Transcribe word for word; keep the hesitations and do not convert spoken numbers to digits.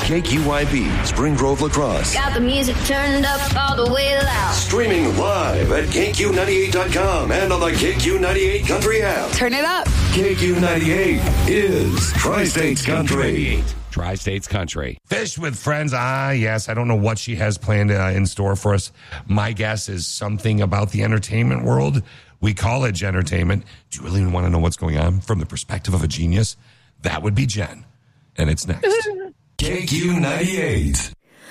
K Q Y B, Spring Grove, La Crosse. Got the music turned up all the way loud. Streaming live at K Q ninety-eight dot com and on the K Q ninety-eight Country app. Turn it up. K Q ninety-eight is Tri-States Country. Tri-States Country. Fish with Friends. Ah, yes. I don't know what she has planned uh, in store for us. My guess is something about the entertainment world. We call it Gentertainment. Do you really want to know what's going on from the perspective of a genius? That would be Jen. And it's next. K Q ninety-eight.